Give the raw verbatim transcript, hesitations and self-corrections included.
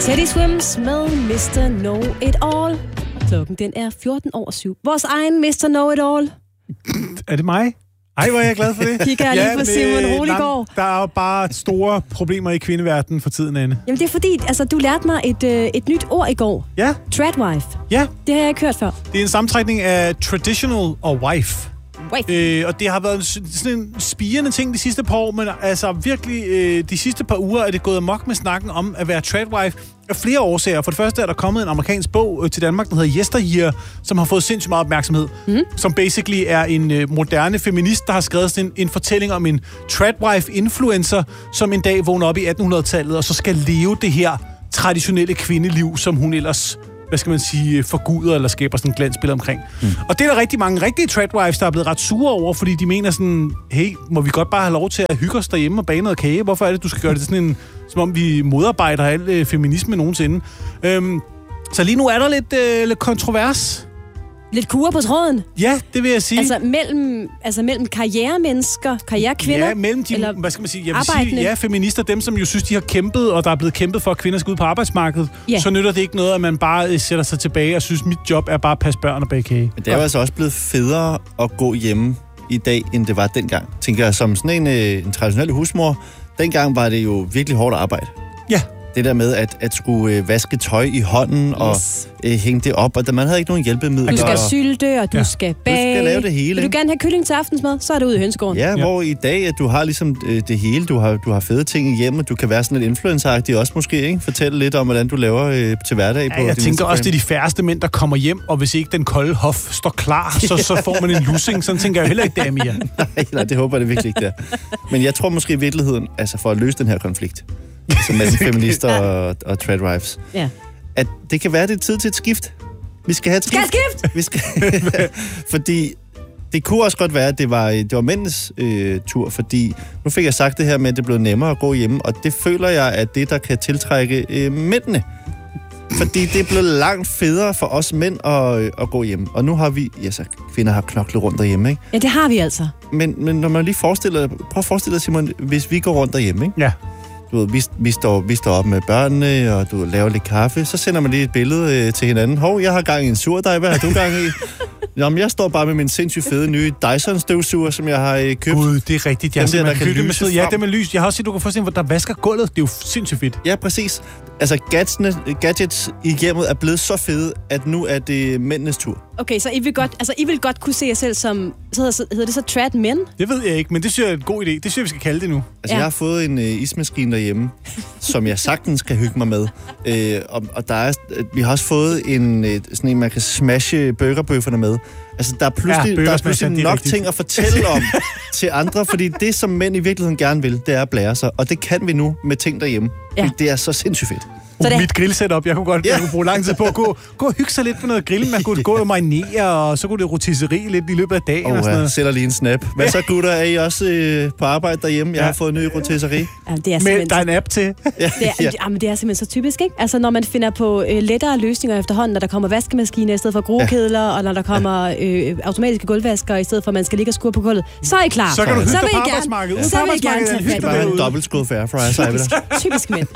Teddy Swims med mister Know It All. Klokken den er fjorten over syv. Vores egen mister Know It All. Er det mig? Ej, hvor er jeg glad for det. Kigger jeg lige på Simon Roliggaard. Der er jo bare store problemer i kvindeverdenen for tiden, Anne. Jamen det er fordi, altså du lærte mig et, øh, et nyt ord i går. Ja. Tradwife. Ja. Det har jeg ikke hørt før. Det er en sammentrækning af traditional og wife. Øh, og det har været sådan en spirende ting de sidste par år, men altså virkelig øh, de sidste par uger er det gået amok med snakken om at være tradwife af flere årsager. For det første er der kommet en amerikansk bog øh, til Danmark, der hedder Yesteryear, som har fået sindssygt meget opmærksomhed. Mm. Som basically er en øh, moderne feminist, der har skrevet sådan en, en fortælling om en tradwife-influencer, som en dag vågner op i attenhundredetallet og så skal leve det her traditionelle kvindeliv, som hun ellers, hvad skal man sige, forguder eller skaber sådan en glansbillede omkring. Mm. Og det er der rigtig mange rigtige tradwives, der er blevet ret sure over, fordi de mener sådan, hey, må vi godt bare have lov til at hygge os derhjemme og bage noget kage? Hvorfor er det, du skal gøre det sådan en, som om vi modarbejder al øh, feminisme nogensinde? Øhm, så lige nu er der lidt, øh, lidt kontrovers. Lidt kur på tråden? Ja, det vil jeg sige. Altså mellem, altså mellem karrieremennesker, karrierekvinder? Ja, mellem de, eller hvad skal man sige, jeg vil arbejdende. sige, ja, feminister, dem som jo synes, de har kæmpet, og der er blevet kæmpet for, at kvinder skal ud på arbejdsmarkedet, ja. Så nytter det ikke noget, at man bare sætter sig tilbage og synes, mit job er bare at passe børn og bage kage. Men det er jo altså også blevet federe at gå hjemme i dag, end det var dengang. Tænker jeg, som sådan en, en traditionel husmor, dengang var det jo virkelig hårdt arbejde. Ja. Det der med at, at skulle øh, vaske tøj i hånden yes. og øh, hænge det op, og man havde ikke nogen hjælpemidler. Du skal sylte, og du ja. skal bage. Du skal lave det hele. Vil du gerne have kylling til aftensmad, så er det ude i hønsegården. Ja, ja, hvor i dag, at du har ligesom øh, det hele. Du har, du har fede ting i hjemmet. Du kan være sådan lidt influencer-agtig også måske, ikke? Fortælle lidt om, hvordan du laver øh, til hverdag ja, på jeg din tænker Instagram. også, det er de færreste mænd, der kommer hjem, og hvis ikke den kolde hof står klar, så, så får man en lussing. Sådan tænker jeg heller ikke, det er mere. nej, nej, det håber jeg det virkelig ikke, der. Men jeg tror måske i virkeligheden, altså for at løse den her konflikt, som er feminister og, og tradwives, ja. at det kan være, det er tid til et skift. Vi skal have et skift. Skal Vi skal fordi det kunne også godt være, at det var, det var mændenes øh, tur, fordi nu fik jeg sagt det her med, at det blev nemmere at gå hjemme, og det føler jeg, at det, der kan tiltrække øh, mændene. Fordi det er blevet langt federe for os mænd at, øh, at gå hjem. Og nu har vi, ja så kvinder har knoklet rundt derhjemme, ikke? Ja, det har vi altså. Men, men når man lige forestiller, prøv at forestille dig, Simon, hvis vi går rundt derhjemme, ikke? Ja. Du ved, vi, vi, står, vi står op med børnene, og du laver lidt kaffe. Så sender man lige et billede øh, til hinanden. Hov, jeg har gang i en surdej. Hvad har du gang i? Jamen, jeg står bare med min sindssygt fede nye Dyson-støvsuger, som jeg har øh, købt. Gud, det er rigtigt. Jeg har der, der kan med lyse Ja, det med lys. Jeg har også set, du kan få sådan, hvor der vasker gulvet. Det er jo sindssygt fedt. Ja, præcis. Altså, gadgetsene, gadgets i hjemmet er blevet så fede, at nu er det mændenes tur. Okay, så I vil godt, altså, I vil godt kunne se jer selv som, så hedder, hedder det så trad men? Det ved jeg ikke, men det synes jeg er en god idé. Det synes jeg, vi skal kalde det nu. Altså, ja. Jeg har fået en øh, ismaskine derhjemme, som jeg sagtens kan hygge mig med. Øh, og, og der er, vi har også fået en, øh, sådan en, man kan smashe burgerbøfferne med. Altså, der er pludselig, ja, der er pludselig nok rigtigt. ting at fortælle om til andre, fordi det, som mænd i virkeligheden gerne vil, det er at blære sig. Og det kan vi nu med ting derhjemme. Ja. Det er så sindssygt fedt. Uh, det... Mit grillsetup, jeg kunne godt ja. jeg kunne bruge lang tid på at gå, gå og hygge sig lidt på noget grill. Man kunne gå og marinere, og så kunne det rotisserie lidt i løbet af dagen. Oh, og sådan ja. Sætter lige en snap. Hvad så, gutter? Er I også øh, på arbejde derhjemme? Jeg ja. har fået en ny rotisserie. Ja, det er men der er en app til. ja. det, er, ja. jamen, det er simpelthen så typisk, ikke? Altså, når man finder på øh, lettere løsninger efterhånden, når der kommer vaskemaskiner i stedet for grokedler, ja. og når der kommer øh, automatiske gulvvasker i stedet for, at man skal ligge og skure på gulvet, så er I klar. Så kan du hygge så dig på arbejdsmarkedet. Så vil I gerne tage fat. Bare en dobbeltskud for airfryer, så er vi der. Typisk mænd.